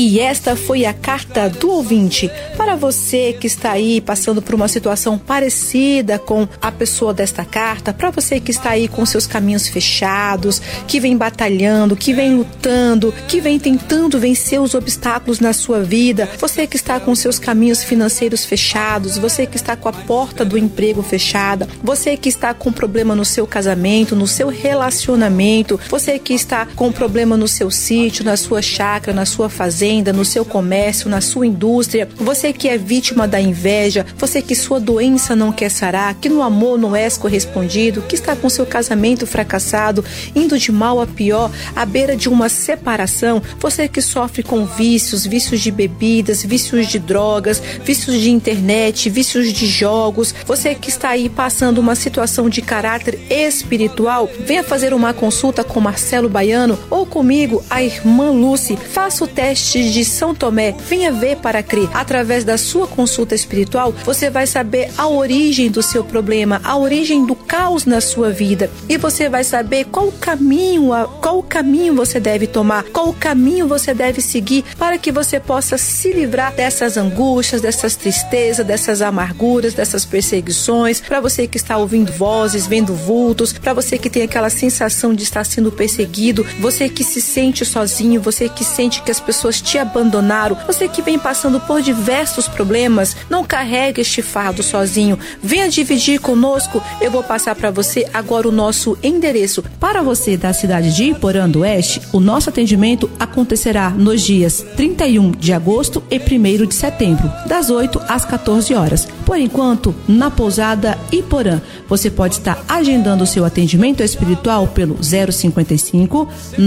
E esta foi a carta do ouvinte. Para você que está aí passando por uma situação parecida com a pessoa desta carta, para você que está aí com seus caminhos fechados, que vem batalhando, que vem lutando, que vem tentando vencer os obstáculos na sua vida, você que está com seus caminhos financeiros fechados, você que está com a porta do emprego fechada, você que está com problema no seu casamento, no seu relacionamento, você que está com problema no seu sítio, na sua chácara, na sua fazenda, no seu comércio, na sua indústria, você que é vítima da inveja, você que sua doença não quer sarar, que no amor não és correspondido, que está com seu casamento fracassado, indo de mal a pior, à beira de uma separação, você que sofre com vícios de bebidas, vícios de drogas, vícios de internet, vícios de jogos, você que está aí passando uma situação de caráter espiritual, venha fazer uma consulta com Marcelo Baiano ou comigo, a irmã Lúcia. Faça o teste de São Tomé, venha ver para crer. Através da sua consulta espiritual, você vai saber a origem do seu problema, a origem do caos na sua vida, e você vai saber qual caminho você deve tomar, qual caminho você deve seguir para que você possa se livrar dessas angústias, dessas tristezas, dessas amarguras, dessas perseguições. Para você que está ouvindo vozes, vendo vultos, para você que tem aquela sensação de estar sendo perseguido, você que se sente sozinho, você que sente que as pessoas te abandonaram, você que vem passando por diversos problemas, não carregue este fardo sozinho. Venha dividir conosco. Eu vou passar para você agora o nosso endereço. Para você da cidade de Iporã do Oeste, o nosso atendimento acontecerá nos dias 31 de agosto e 1º de setembro, das 8 às 14 horas. Por enquanto, na pousada Iporã, você pode estar agendando o seu atendimento espiritual pelo 055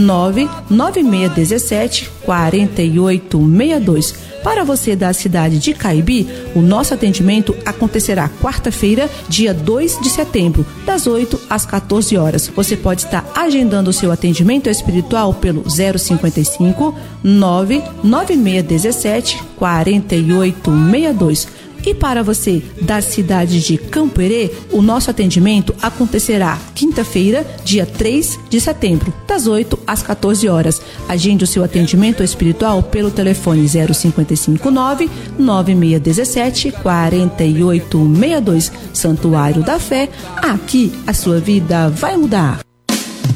99617 4862. Para você da cidade de Caibi, o nosso atendimento acontecerá quarta-feira, dia 2 de setembro, das 8 às 14 horas. Você pode estar agendando o seu atendimento espiritual pelo 055 99617 4862. E para você da cidade de Campo Herê, o nosso atendimento acontecerá quinta-feira, dia 3 de setembro, das 8 às 14 horas. Agende o seu atendimento espiritual pelo telefone 055 99617 4862. Santuário da Fé, aqui a sua vida vai mudar.